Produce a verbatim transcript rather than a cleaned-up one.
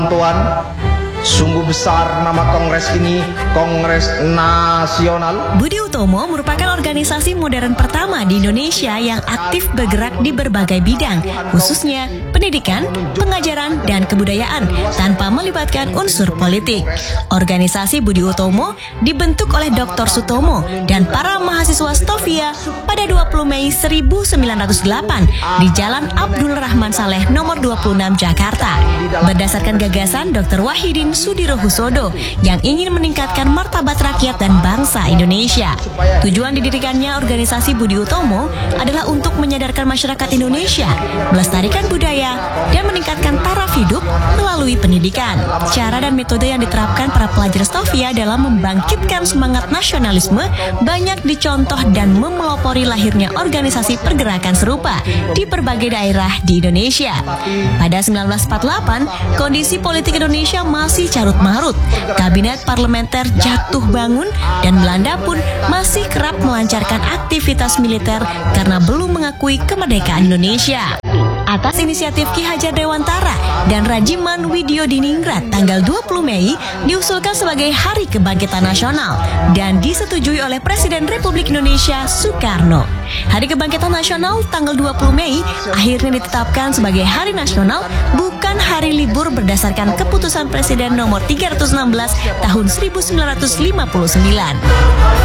Tuan, sungguh besar nama kongres ini, Kongres Nasional. Budi Utomo merupakan organisasi modern pertama di Indonesia yang aktif bergerak di berbagai bidang, khususnya pendidikan, pengajaran, dan kebudayaan, tanpa melibatkan unsur politik. Organisasi Budi Utomo dibentuk oleh Doktor Sutomo dan para mahasiswa Stovia pada dua puluh Mei seribu sembilan ratus delapan di Jalan Abdul Rahman Saleh nomor dua puluh enam Jakarta. Berdasarkan gagasan Doktor Wahidin Sudirohusodo yang ingin meningkatkan martabat rakyat dan bangsa Indonesia. Tujuan didirikannya organisasi Budi Utomo adalah untuk menyadarkan masyarakat Indonesia, melestarikan budaya, dan meningkatkan taraf hidup melalui pendidikan. Cara dan metode yang diterapkan para pelajar Stovia dalam membangkitkan semangat nasionalisme banyak dicontoh dan memelopori lahirnya organisasi pergerakan serupa di berbagai daerah di Indonesia. Pada seribu sembilan ratus empat puluh delapan, kondisi politik Indonesia masih carut-marut. Kabinet parlementer jatuh bangun dan Belanda pun masih kerap melancarkan aktivitas militer karena belum mengakui kemerdekaan Indonesia. Atas inisiatif Ki Hajar Dewantara dan Rajiman Widyodiningrat, tanggal dua puluh Mei diusulkan sebagai Hari Kebangkitan Nasional dan disetujui oleh Presiden Republik Indonesia Soekarno. Hari Kebangkitan Nasional tanggal dua puluh Mei akhirnya ditetapkan sebagai Hari Nasional, bukan hari libur berdasarkan keputusan Presiden nomor tiga ratus enam belas tahun seribu sembilan ratus lima puluh sembilan.